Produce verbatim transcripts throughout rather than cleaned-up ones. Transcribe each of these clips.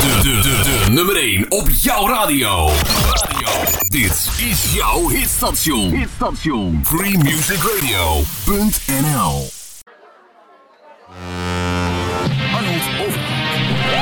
de, de, de, de nummer één op jouw radio. radio. Dit is jouw hitstation. Hitstation. free music radio punt n l. Arnold Overhoek.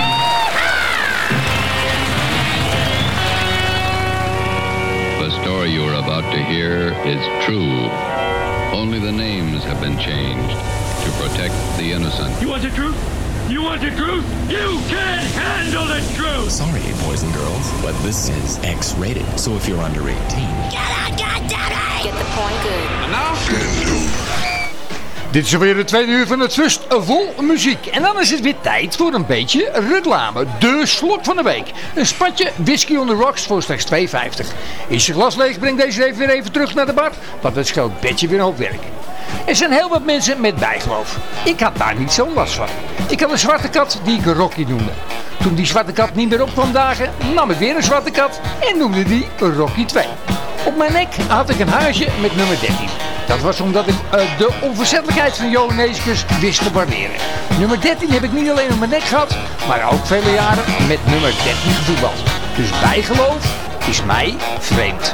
The story you are about to hear is true. Only the names have been changed to protect the innocent. You want the truth? You want the truth? You can't handle the truth! Sorry, boys and girls, but this is X-rated. So if you're under eighteen... Get out, goddammit! Get the point good. And now? Dit is alweer de tweede uur van het Fust vol muziek. En dan is het weer tijd voor een beetje reclame. De slok van de week. Een spatje whisky on the rocks voor slechts twee vijftig. Is je glas leeg, breng deze even weer even terug naar de bar. Want dat scheelt Betje weer een hoop werk. Er zijn heel wat mensen met bijgeloof. Ik had daar niet zo'n last van. Ik had een zwarte kat die ik Rocky noemde. Toen die zwarte kat niet meer op kwam dagen, nam ik weer een zwarte kat en noemde die Rocky twee. Op mijn nek had ik een haasje met nummer dertien. Dat was omdat ik uh, de onverzettelijkheid van Johan Neeskens wist te waarderen. Nummer dertien heb ik niet alleen op mijn nek gehad, maar ook vele jaren met nummer dertien gevoetbald. Dus bijgeloof is mij vreemd.